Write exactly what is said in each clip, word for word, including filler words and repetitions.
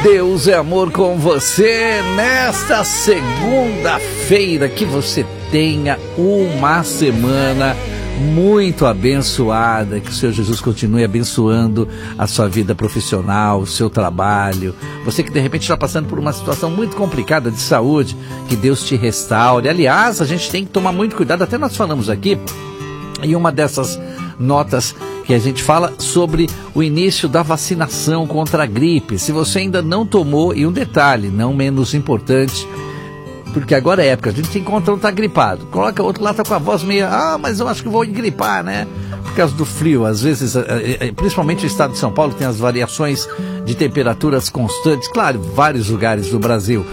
Deus é amor com você nesta segunda-feira. Que você tenha uma semana muito abençoada, que o Senhor Jesus continue abençoando a sua vida profissional, o seu trabalho. Você que de repente está passando por uma situação muito complicada de saúde, que Deus te restaure. Aliás, a gente tem que tomar muito cuidado, até nós falamos aqui em uma dessas notas que a gente fala sobre o início da vacinação contra a gripe. Se você ainda não tomou, e um detalhe não menos importante, porque agora é época, a gente encontra um tá gripado, coloca outro lá, tá com a voz meio, ah, mas eu acho que vou gripar, né? Por causa do frio, às vezes, principalmente o estado de São Paulo tem as variações de temperaturas constantes, claro, vários lugares do Brasil,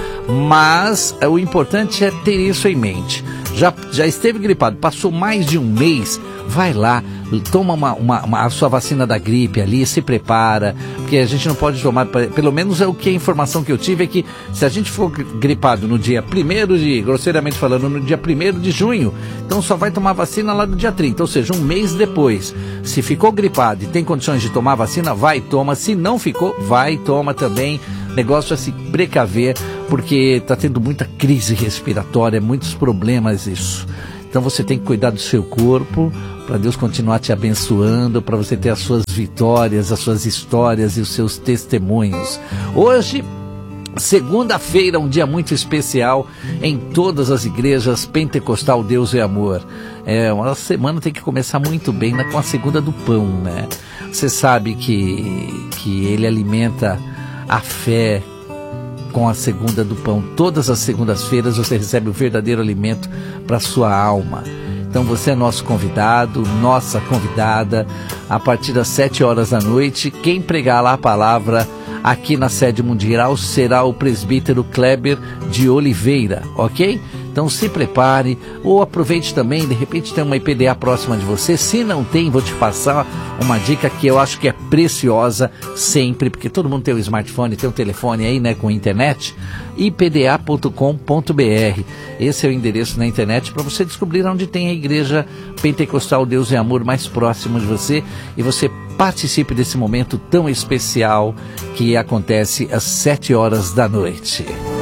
mas o importante é ter isso em mente. Já, já esteve gripado, passou mais de um mês, vai lá, toma uma, uma, uma, a sua vacina da gripe ali, se prepara, porque a gente não pode tomar, pelo menos é o que a informação que eu tive é que se a gente for gripado no dia primeiro de, grosseiramente falando, no dia primeiro de junho, então só vai tomar vacina lá no dia trinta, ou seja, um mês depois. Se ficou gripado e tem condições de tomar vacina, vai, toma. Se não ficou, vai, toma também. Negócio é se precaver, porque está tendo muita crise respiratória, muitos problemas isso. Então você tem que cuidar do seu corpo, para Deus continuar te abençoando, para você ter as suas vitórias, as suas histórias e os seus testemunhos. Hoje, segunda-feira, um dia muito especial em todas as igrejas pentecostal Deus é Amor. É, uma semana tem que começar muito bem, né, com a segunda do pão, né? Você sabe que, que ele alimenta a fé com a segunda do pão. Todas as segundas-feiras você recebe o verdadeiro alimento para a sua alma. Então você é nosso convidado, nossa convidada, a partir das sete horas da noite. Quem pregar lá a palavra aqui na sede mundial será o presbítero Kleber de Oliveira, ok? Então se prepare, ou aproveite também, de repente tem uma I P D A próxima de você. Se não tem, vou te passar uma dica que eu acho que é preciosa sempre, porque todo mundo tem um smartphone, tem um telefone aí, né, com internet, I P D A ponto com ponto B R. Esse é o endereço na internet para você descobrir onde tem a igreja pentecostal Deus é Amor mais próximo de você, e você participe desse momento tão especial que acontece às sete horas da noite.